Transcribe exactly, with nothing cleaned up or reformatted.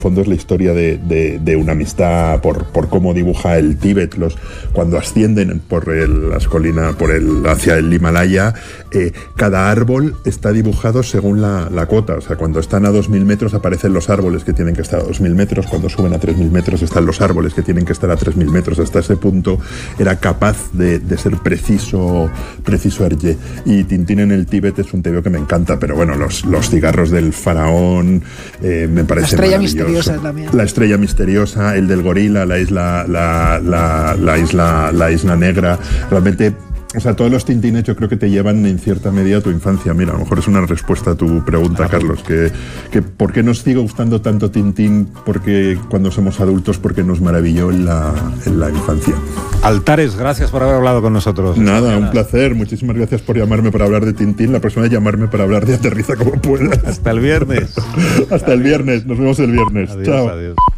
fondo es la historia de, de, de una amistad por, por cómo dibuja el Tíbet, los, cuando ascienden por el, las colinas, por el, hacia el Himalaya, eh, cada árbol está dibujado según la, la cota, o sea, cuando están a dos mil metros aparecen los árboles que tienen que estar a dos mil metros, cuando suben a tres mil metros están los árboles que tienen que estar a tres mil metros, hasta ese punto era capaz de, de ser preciso, preciso Hergé. Y Tintín en el Tíbet es un tebeo que me encanta, pero bueno, los, los cigarros del faraón eh, me parece maravilloso. También. La estrella misteriosa, el del gorila, la isla, la, la, la isla, la isla negra, realmente, o sea, todos los Tintines yo creo que te llevan en cierta medida a tu infancia. Mira, a lo mejor es una respuesta a tu pregunta, Carlos, que, que ¿por qué nos sigue gustando tanto Tintín? Porque cuando somos adultos, porque nos maravilló en la, en la infancia. Altares, gracias por haber hablado con nosotros. Nada, un placer. Muchísimas gracias por llamarme para hablar de Tintín. La próxima vez llamarme para hablar de Aterriza como puedas. Hasta el viernes. Hasta el viernes. Nos vemos el viernes. Adiós, Chao. Adiós.